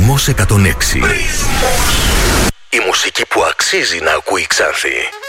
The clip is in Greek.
Ρυθμός 106. Η μουσική που αξίζει να ακούει η Ξάνθη.